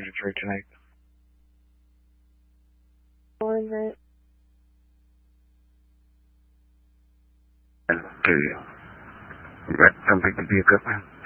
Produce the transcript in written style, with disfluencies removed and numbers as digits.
Detroit tonight. What is it? And do you? That something to be a good one?